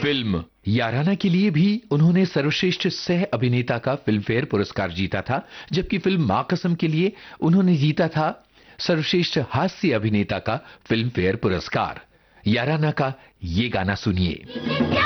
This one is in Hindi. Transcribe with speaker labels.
Speaker 1: फिल्म याराना के लिए भी उन्होंने सर्वश्रेष्ठ सह अभिनेता का फिल्मफेयर पुरस्कार जीता था, जबकि फिल्म मां कसम के लिए उन्होंने जीता था सर्वश्रेष्ठ हास्य अभिनेता का फिल्मफेयर पुरस्कार। याराना का ये गाना सुनिए।